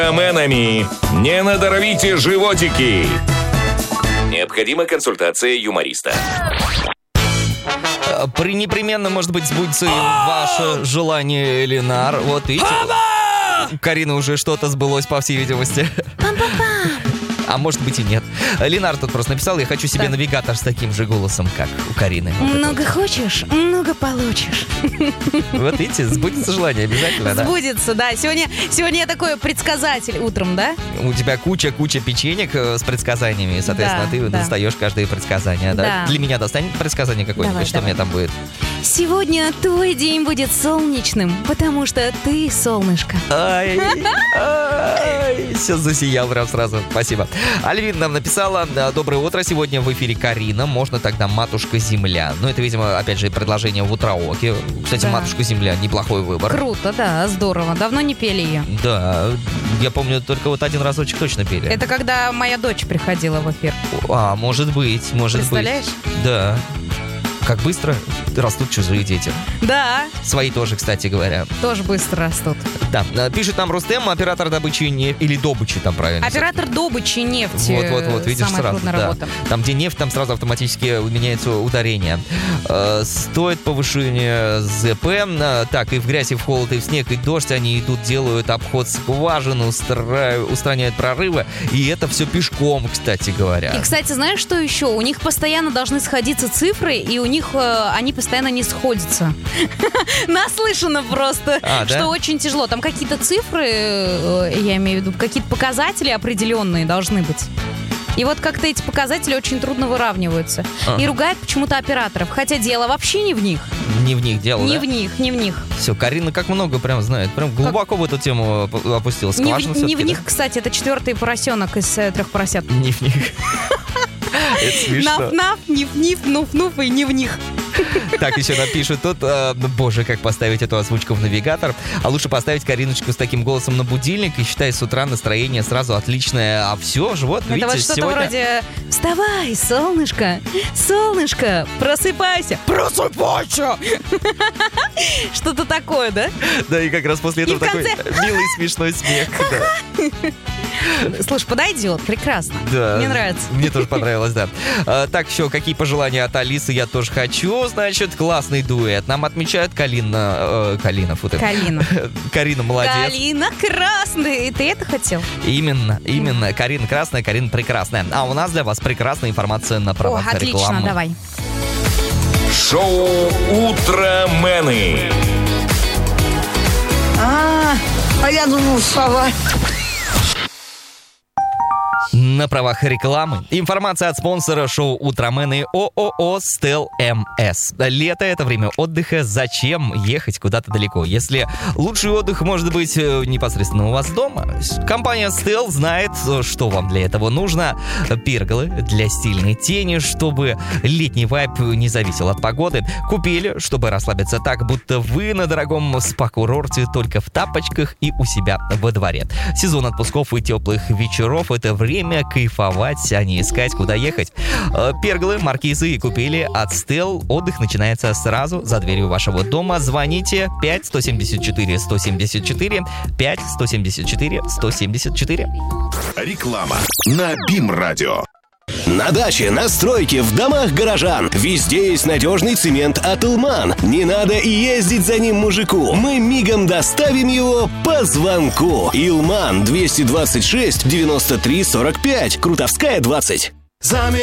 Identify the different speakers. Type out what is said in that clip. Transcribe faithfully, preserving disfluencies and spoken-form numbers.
Speaker 1: Мэнами. Не надоровите животики. Необходима консультация юмориста.
Speaker 2: Непременно, может быть, сбудется ваше желание, Ленар. Вот видите, Карина уже что-то сбылось, по всей видимости. А может быть и нет. Ленар тут просто написал: я хочу себе да. навигатор с таким же голосом, как у Карины. Вот
Speaker 3: много хочешь, много получишь.
Speaker 2: Вот видите, сбудется желание обязательно, да?
Speaker 3: Сбудется, да. Сегодня, сегодня я такой предсказатель утром, да?
Speaker 2: У тебя куча-куча печенек с предсказаниями, и, соответственно, да, ты да. достаешь каждое предсказание, да? да? Для меня достанет предсказание какое-нибудь, давай, что давай. у меня там будет?
Speaker 3: Сегодня твой день будет солнечным, потому что ты солнышко.
Speaker 2: Ай, ай, все засиял прям сразу. Спасибо. Альвин нам написала: доброе утро, сегодня в эфире Карина, можно тогда Матушка Земля. Ну, это, видимо, опять же, предложение в утрооке. Кстати, да. Матушка Земля, неплохой выбор.
Speaker 3: Круто, да, здорово. Давно не пели ее.
Speaker 2: Да, я помню, только вот один разочек точно пели.
Speaker 3: Это когда моя дочь приходила в эфир.
Speaker 2: А, может быть, может
Speaker 3: Представляешь?
Speaker 2: быть. Представляешь? Да. Как быстро растут чужие дети.
Speaker 3: Да.
Speaker 2: Свои тоже, кстати говоря.
Speaker 3: Тоже быстро растут.
Speaker 2: Да. Пишет нам Рустем, оператор добычи нефти. Или добычи там правильно.
Speaker 3: Оператор добычи нефти.
Speaker 2: Вот-вот-вот, видишь,
Speaker 3: самая
Speaker 2: сразу.
Speaker 3: трудная
Speaker 2: Да.
Speaker 3: работа.
Speaker 2: Там, где нефть, там сразу автоматически меняется ударение. Э, стоит повышение ЗП. Так, и в грязь, и в холод, и в снег, и дождь они идут, делают обход скважин, устра... устраняют прорывы. И это все пешком, кстати говоря.
Speaker 3: И, кстати, знаешь, что еще? У них постоянно должны сходиться цифры, и у них э, они постоянно не сходятся. Наслышано просто,
Speaker 2: а, да?
Speaker 3: что очень тяжело. Там какие-то цифры, э, я имею в виду, какие-то показатели определенные должны быть. И вот как-то эти показатели очень трудно выравниваются. А. И ругают почему-то операторов. Хотя дело вообще не в них.
Speaker 2: Не в них дело,
Speaker 3: Не
Speaker 2: да?
Speaker 3: в них, не в них.
Speaker 2: Все, Карина как много прям знает. Прям глубоко как... в эту тему опустилась.
Speaker 3: Не, в, не в них, кстати, это четвертый поросенок из э, трех поросят.
Speaker 2: Не в них. Это смешно.
Speaker 3: Наф-наф, ниф-ниф, нуф-нуф и не в них.
Speaker 2: Так, еще напишут тут, э, боже, как поставить эту озвучку в навигатор. А лучше поставить Кариночку с таким голосом на будильник, и считай, с утра настроение сразу отличное. А все же, вот,
Speaker 3: это
Speaker 2: видите,
Speaker 3: вот что-то
Speaker 2: сегодня...
Speaker 3: вроде: вставай, солнышко, солнышко, просыпайся. Просыпайся! Что-то такое, да?
Speaker 2: Да, и как раз после этого такой
Speaker 3: конце...
Speaker 2: милый смешной смех.
Speaker 3: Слушай, подойдет, прекрасно.
Speaker 2: Да.
Speaker 3: Мне нравится.
Speaker 2: Мне тоже понравилось, да. А, так, еще какие пожелания от Алисы я тоже хочу. Значит, классный дуэт. Нам отмечают Калина... Э, Калина, фу ты.
Speaker 3: Калина.
Speaker 2: Карина молодец.
Speaker 3: Калина красный. Ты это хотел?
Speaker 2: Именно, именно. Карина красная, Карина прекрасная. А у нас для вас прекрасная информация на правах
Speaker 3: О, отлично,
Speaker 2: рекламы.
Speaker 3: Давай.
Speaker 1: Шоу «Утро Мэны».
Speaker 4: А, а я думал, сова.
Speaker 2: На правах рекламы информация от спонсора шоу «Утромены» ООО «Стел МС». Лето — это время отдыха. Зачем ехать куда-то далеко, если лучший отдых может быть непосредственно у вас дома? Компания «Стел» знает, что вам для этого нужно. Перголы для стильной тени, чтобы летний вайб не зависел от погоды. Купели, чтобы расслабиться так, будто вы на дорогом спа-курорте, только в тапочках и у себя во дворе. Сезон отпусков и теплых вечеров — это время кайфовать, а не искать, куда ехать. Перголы, маркизы и купели от Стел. Отдых начинается сразу за дверью вашего дома. Звоните пять сто семьдесят четыре сто семьдесят четыре, пять сто семьдесят четыре сто семьдесят четыре.
Speaker 1: Реклама на БИМ-радио.
Speaker 5: На даче, на стройке, в домах горожан. Везде есть надежный цемент от Илман. Не надо и ездить за ним мужику. Мы мигом доставим его по звонку. Илман двести двадцать шесть девяносто три сорок пять. Крутовская двадцать.